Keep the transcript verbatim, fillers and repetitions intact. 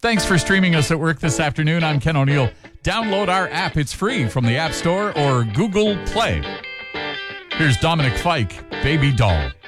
Thanks for streaming us at work this afternoon. I'm Ken O'Neill. Download our app. It's free from the App Store or Google Play. Here's Dominic Fike, Baby Doll.